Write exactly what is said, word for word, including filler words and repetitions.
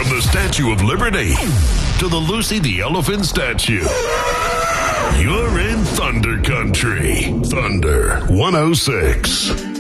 From the Statue of Liberty to the Lucy the Elephant statue, you're in Thunder Country. Thunder one oh six.